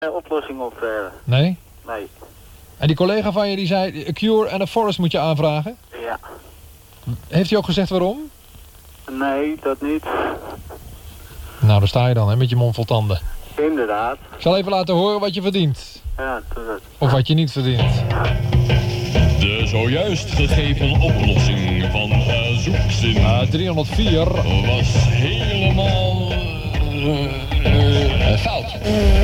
Oplossing of... Nee? Nee. En die collega van je die zei, A Cure en a Forest moet je aanvragen? Ja. Heeft hij ook gezegd waarom? Nee, dat niet. Nou, daar sta je dan, hè, met je mond vol tanden. Inderdaad. Ik zal even laten horen wat je verdient. Ja, doe dat. Of wat je niet verdient. De zojuist gegeven oplossing van zoekzin 304. was helemaal fout.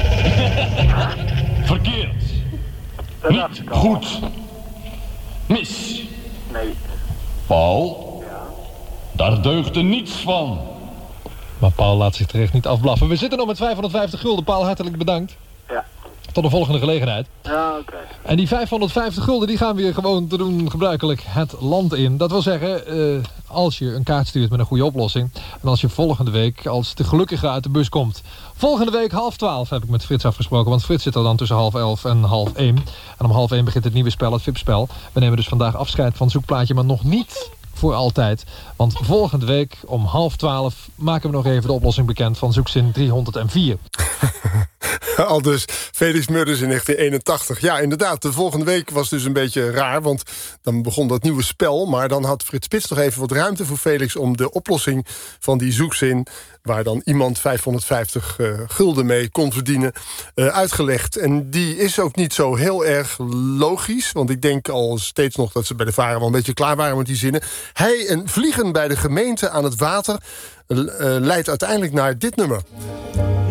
Verkeerd. Dat dacht Niet ik al. goed. Mis. Nee. Paul, daar deugde niets van. Maar Paul laat zich terecht niet afblaffen. We zitten nog met 550 gulden. Paul, hartelijk bedankt. Ja. Tot de volgende gelegenheid. Ja, oké. En die 550 gulden die gaan weer gewoon te doen gebruikelijk het land in. Dat wil zeggen, als je een kaart stuurt met een goede oplossing. En als je volgende week, als de gelukkige uit de bus komt. Volgende week 11:30 heb ik met Frits afgesproken. Want Frits zit er dan tussen 12:30 en 12:30. En om 12:30 begint het nieuwe spel, het VIP-spel. We nemen dus vandaag afscheid van Zoekplaatje, maar nog niet voor altijd. Want volgende week om 11:30 maken we nog even de oplossing bekend van zoekzin 304. Aldus Felix Murders in 1981. Ja, inderdaad, de volgende week was dus een beetje raar, want dan begon dat nieuwe spel, maar dan had Frits Spits nog even wat ruimte voor Felix om de oplossing van die zoekzin, waar dan iemand 550 gulden mee kon verdienen, uitgelegd. En die is ook niet zo heel erg logisch, want ik denk al steeds nog dat ze bij de VARA wel een beetje klaar waren met die zinnen. Hij en vliegen bij de gemeente aan het water leidt uiteindelijk naar dit nummer.